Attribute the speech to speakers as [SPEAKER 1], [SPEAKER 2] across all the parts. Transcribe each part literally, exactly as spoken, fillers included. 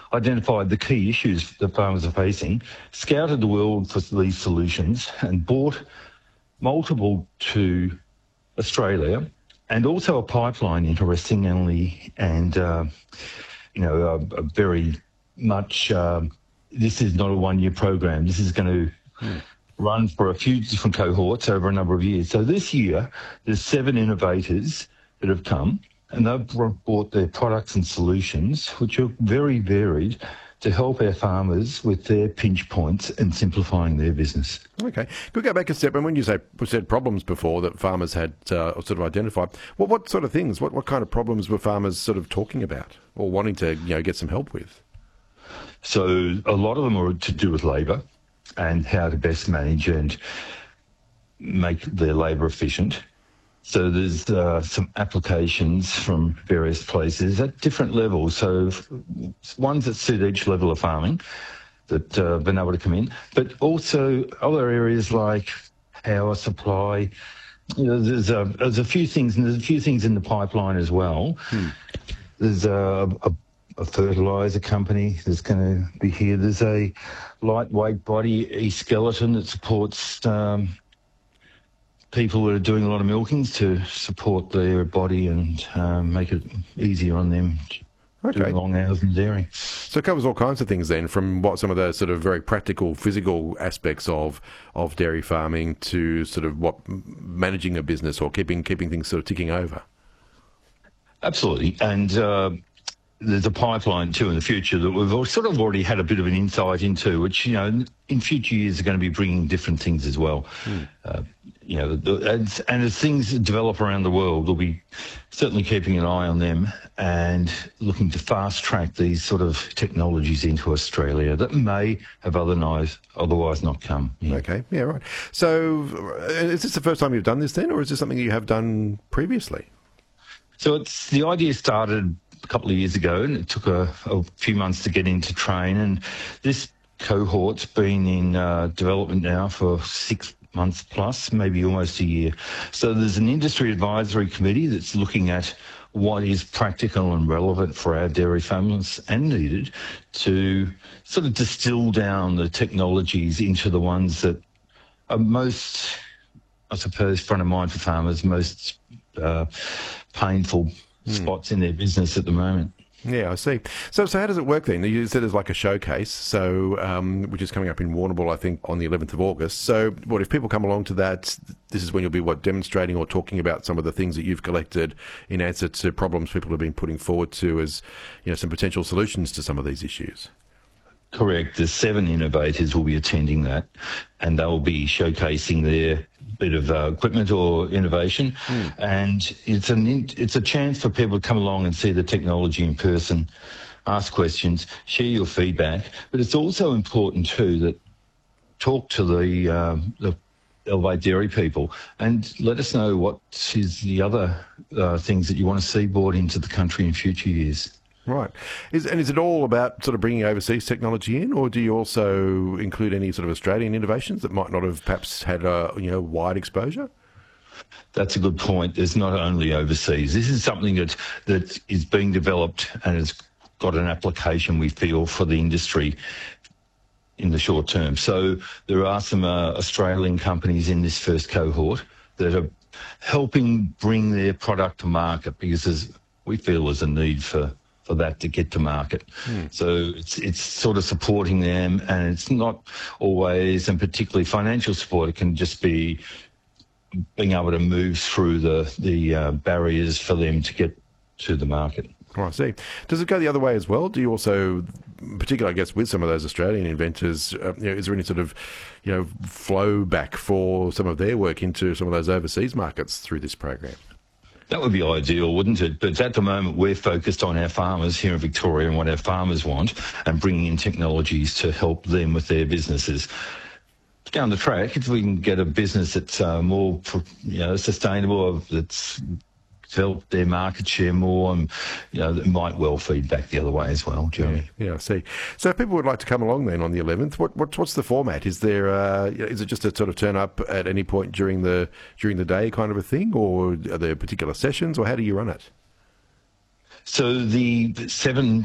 [SPEAKER 1] identified the key issues that farmers are facing, scouted the world for these solutions, and brought multiple to Australia, and also a pipeline, interestingly, and uh, you know, a, a very much. Um, this is not a one-year program. This is going to hmm. run for a few different cohorts over a number of years. So this year, there's seven innovators that have come, and they've brought their products and solutions, which are very varied, to help our farmers with their pinch points and simplifying their business.
[SPEAKER 2] Okay. Could we go back a step? And when you say we said problems before that farmers had uh, sort of identified, what what sort of things, what, what kind of problems were farmers sort of talking about or wanting to, you know, get some help with?
[SPEAKER 1] So a lot of them are to do with labour and how to best manage and make their labour efficient. So there's uh, some applications from various places at different levels. So ones that suit each level of farming that uh, have been able to come in, but also other areas like power supply. You know, there's a, there's a few things, and there's a few things in the pipeline as well. Hmm. There's a, a a fertiliser company that's going to be here. There's a lightweight body e-skeleton that supports um, people that are doing a lot of milkings to support their body and um, make it easier on them
[SPEAKER 2] okay.
[SPEAKER 1] doing long hours in dairy.
[SPEAKER 2] So it covers all kinds of things then, from what some of the sort of very practical, physical aspects of of dairy farming to sort of what managing a business or keeping keeping things sort of ticking over.
[SPEAKER 1] Absolutely, and. Uh, There's a pipeline too in the future that we've sort of already had a bit of an insight into, which, you know, in future years are going to be bringing different things as well. Mm. Uh, you know, the, and, and as things develop around the world, we'll be certainly keeping an eye on them and looking to fast track these sort of technologies into Australia that may have otherwise otherwise not come.
[SPEAKER 2] Yeah. Okay, yeah, right. So is this the first time you've done this then, or is this something you have done previously?
[SPEAKER 1] So it's the idea started a couple of years ago, and it took a, a few months to get into train. And this cohort's been in uh, development now for six months plus, maybe almost a year. So there's an industry advisory committee that's looking at what is practical and relevant for our dairy farmers and needed to sort of distill down the technologies into the ones that are most, I suppose, front of mind for farmers, most uh, painful spots in their business at the moment.
[SPEAKER 2] Yeah, I see. So so how does it work then? You said there's like a showcase, so um, which is coming up in Warrnambool, I think, on the eleventh of August. So what, if people come along to that, this is when you'll be, what, demonstrating or talking about some of the things that you've collected in answer to problems people have been putting forward to as, you know, some potential solutions to some of these issues?
[SPEAKER 1] Correct. The seven innovators will be attending that, and they'll be showcasing their bit of uh, equipment or innovation. Mm. And it's an it's a chance for people to come along and see the technology in person, ask questions, share your feedback. But it's also important too that talk to the uh, the Elevate Dairy people and let us know what is the other uh, things that you want to see brought into the country in future years.
[SPEAKER 2] Right. Is, and is it all about sort of bringing overseas technology in, or do you also include any sort of Australian innovations that might not have perhaps had a, you know, wide exposure?
[SPEAKER 1] That's a good point. There's not only overseas. This is something that, that is being developed and has got an application, we feel, for the industry in the short term. So there are some uh, Australian companies in this first cohort that are helping bring their product to market, because there's, we feel there's a need for for that to get to market. Mm. So it's it's sort of supporting them, and it's not always, and particularly financial support. It can just be being able to move through the, the uh, barriers for them to get to the market.
[SPEAKER 2] Oh, I see. Does it go the other way as well? Do you also, particularly, I guess, with some of those Australian inventors, uh, you know, is there any sort of, you know, flow back for some of their work into some of those overseas markets through this program?
[SPEAKER 1] That would be ideal, wouldn't it? But at the moment, we're focused on our farmers here in Victoria and what our farmers want, and bringing in technologies to help them with their businesses. Down the track, if we can get a business that's uh, more, you know, sustainable, that's developed their market share more, and, you know, it might well feed back the other way as well, Jeremy.
[SPEAKER 2] Yeah, yeah, I see. So if people would like to come along then on the eleventh, what, what what's the format? Is there uh, is it just a sort of turn up at any point during the during the day kind of a thing, or are there particular sessions, or how do you run it?
[SPEAKER 1] So the seven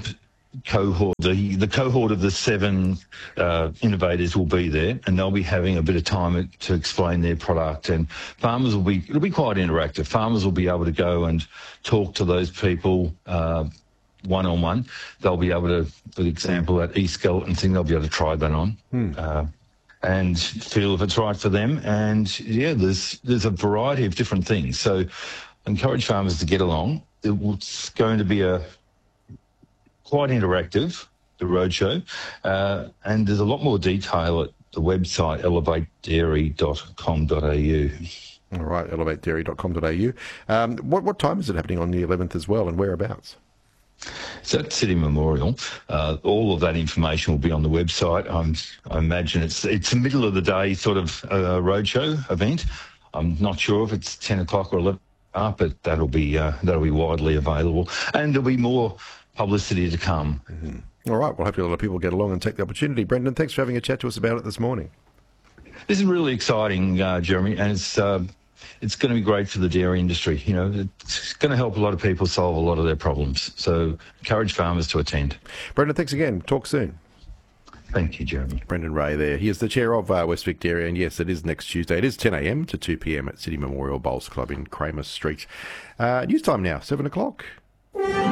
[SPEAKER 1] cohort, the, the cohort of the seven uh, innovators will be there, and they'll be having a bit of time to explain their product. And farmers will be, it'll be quite interactive. Farmers will be able to go and talk to those people uh, one-on-one. They'll be able to, for example, that e-skeleton thing, they'll be able to try that on. Hmm. Uh, and feel if it's right for them. And yeah, there's there's a variety of different things. So I encourage farmers to get along. It's going to be a quite interactive, the roadshow, uh, and there's a lot more detail at the website elevate dairy dot com dot a u.
[SPEAKER 2] All right, elevate dairy dot com dot a u. Um, what, what time is it happening on the eleventh as well, and whereabouts?
[SPEAKER 1] So at City Memorial, uh, all of that information will be on the website. I'm, I imagine it's it's the middle of the day sort of uh, roadshow event. I'm not sure if it's ten o'clock or eleven, but that'll be uh, that'll be widely available, and there'll be more publicity to come.
[SPEAKER 2] Mm-hmm. All right, well, hopefully a lot of people get along and take the opportunity. Brendan, thanks for having a chat to us about it this morning.
[SPEAKER 1] This is really exciting, uh, Jeremy, and it's uh, it's going to be great for the dairy industry. You know, it's going to help a lot of people solve a lot of their problems. So encourage farmers to attend.
[SPEAKER 2] Brendan, thanks again. Talk soon.
[SPEAKER 1] Thank you, Jeremy.
[SPEAKER 2] Brendan Ray there. He is the chair of uh, West Victoria, and yes, it is next Tuesday. It is ten a m to two p m at City Memorial Bowls Club in Kramer Street. Uh, news time now, seven o'clock.